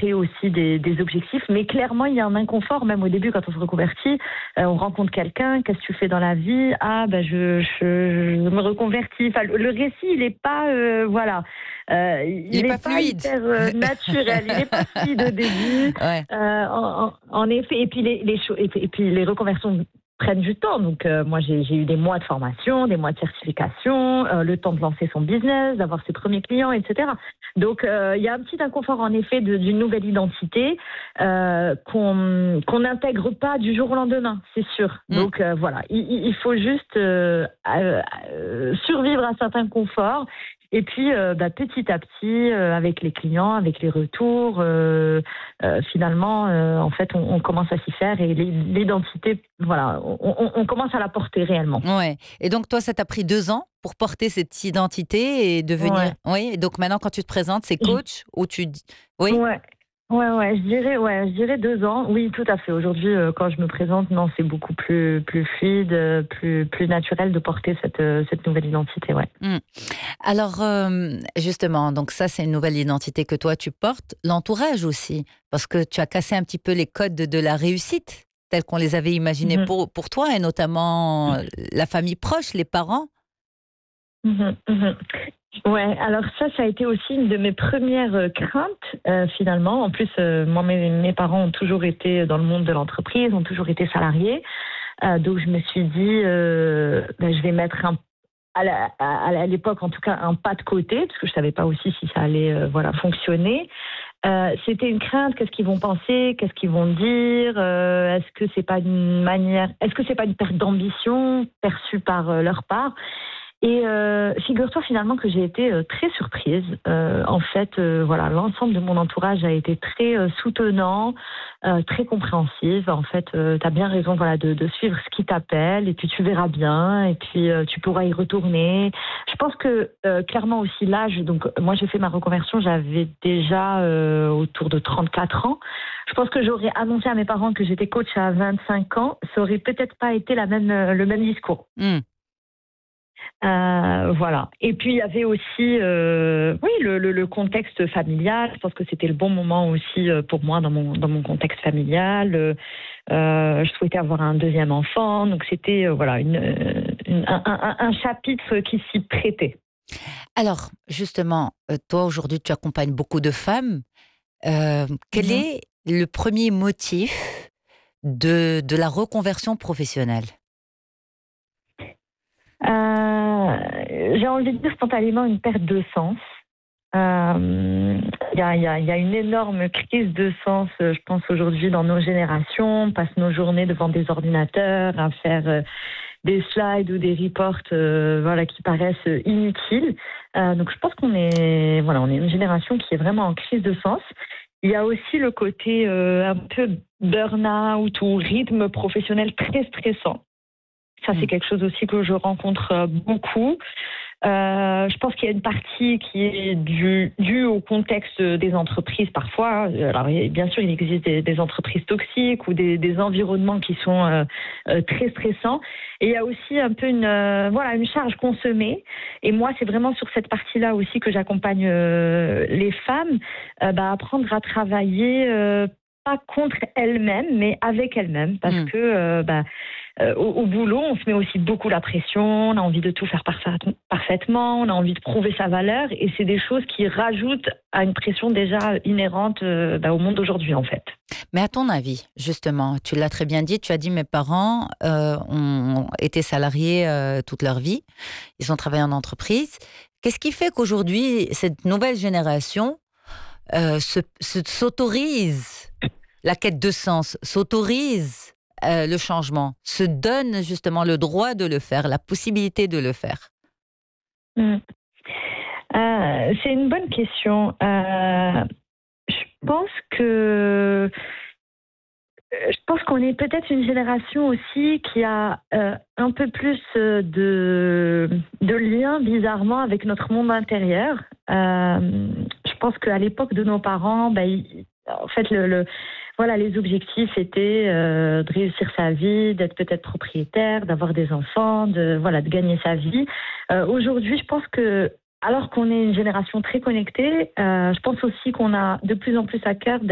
créer aussi des objectifs. Mais clairement, il y a un inconfort, même au début, quand on se reconvertit. On rencontre quelqu'un, qu'est-ce que tu fais dans la vie? Ah, ben je me reconvertis. Enfin, le récit, il n'est pas, voilà. Il n'est Il pas n'est pas fluide. hyper naturel, il n'est pas fluide au début. Ouais. En effet, et puis et puis les reconversions prennent du temps. Donc moi j'ai eu des mois de formation, des mois de certification, le temps de lancer son business, d'avoir ses premiers clients, etc. Donc il y a un petit inconfort en effet d'une nouvelle identité qu'on n'intègre pas du jour au lendemain, c'est sûr. Donc voilà, il faut juste survivre à certains conforts. Et puis, petit à petit, avec les clients, avec les retours, finalement, en fait, on commence à s'y faire et l'identité, voilà, on commence à la porter réellement. Ouais. Et donc, toi, ça t'a pris 2 ans pour porter cette identité et devenir. Ouais. Oui. Et donc, maintenant, quand tu te présentes, c'est Je- coach ou tu dis. Oui. Ouais. Ouais, je dirais 2 ans. Oui, tout à fait. Aujourd'hui, quand je me présente, non, c'est beaucoup plus fluide, plus naturel de porter cette nouvelle identité, ouais. Hmm. Alors, justement, donc ça, c'est une nouvelle identité que toi, tu portes. L'entourage aussi, parce que tu as cassé un petit peu les codes de la réussite, tels qu'on les avait imaginés Mhm. pour toi, et notamment la famille proche, les parents. Mhm, mhm. Ouais, alors ça a été aussi une de mes premières craintes, finalement. En plus, moi, mes parents ont toujours été dans le monde de l'entreprise, ont toujours été salariés. Donc, je me suis dit, je vais mettre à l'époque, en tout cas, un pas de côté, parce que je savais pas aussi si ça allait, voilà, fonctionner. C'était une crainte. Qu'est-ce qu'ils vont penser? Qu'est-ce qu'ils vont dire? Est-ce que c'est pas est-ce que c'est pas une perte d'ambition perçue par leur part? Et figure-toi finalement que j'ai été très surprise. En fait, voilà, l'ensemble de mon entourage a été très soutenant, très compréhensif. En fait, tu as bien raison, voilà, de suivre ce qui t'appelle, et puis tu verras bien, et puis tu pourras y retourner. Je pense que clairement aussi l'âge. Donc moi, j'ai fait ma reconversion, j'avais déjà autour de 34 ans. Je pense que j'aurais annoncé à mes parents que j'étais coach à 25 ans, ça aurait peut-être pas été le même discours. Hmm. Voilà. Et puis il y avait aussi, oui, le contexte familial. Je pense que c'était le bon moment aussi pour moi dans mon contexte familial. Je souhaitais avoir un deuxième enfant, donc c'était voilà un chapitre qui s'y prêtait. Alors, justement, toi, aujourd'hui, tu accompagnes beaucoup de femmes. Quel Mhm. est le premier motif de la reconversion professionnelle? J'ai envie de dire spontanément une perte de sens. Il y a une énorme crise de sens, je pense, aujourd'hui dans nos générations. On passe nos journées devant des ordinateurs à faire des slides ou des reports voilà, qui paraissent inutiles. Donc je pense on est une génération qui est vraiment en crise de sens. Il y a aussi le côté un peu burn-out ou rythme professionnel très stressant. Ça, c'est Hmm. quelque chose aussi que je rencontre beaucoup. Je pense qu'il y a une partie qui est due au contexte des entreprises parfois. Alors, bien sûr, il existe des entreprises toxiques ou des environnements qui sont très stressants. Et il y a aussi un peu une charge consommée. Et moi, c'est vraiment sur cette partie-là aussi que j'accompagne les femmes, apprendre à travailler pas contre elles-mêmes, mais avec elles-mêmes, parce Hmm. que au boulot, on se met aussi beaucoup la pression, on a envie de tout faire parfaitement, on a envie de prouver sa valeur, et c'est des choses qui rajoutent à une pression déjà inhérente au monde d'aujourd'hui, en fait. Mais à ton avis, justement, tu l'as très bien dit, tu as dit mes parents ont été salariés toute leur vie, ils ont travaillé en entreprise. Qu'est-ce qui fait qu'aujourd'hui, cette nouvelle génération s'autorise la quête de sens, s'autorise le changement, se donne justement le droit de le faire, la possibilité de le faire? Mm. C'est une bonne question. Je pense que je pense qu'on est peut-être une génération aussi qui a un peu plus de liens bizarrement avec notre monde intérieur. Je pense qu'à l'époque de nos parents, en fait, voilà, les objectifs étaient de réussir sa vie, d'être peut-être propriétaire, d'avoir des enfants, de gagner sa vie. Aujourd'hui, je pense que alors qu'on est une génération très connectée, je pense aussi qu'on a de plus en plus à cœur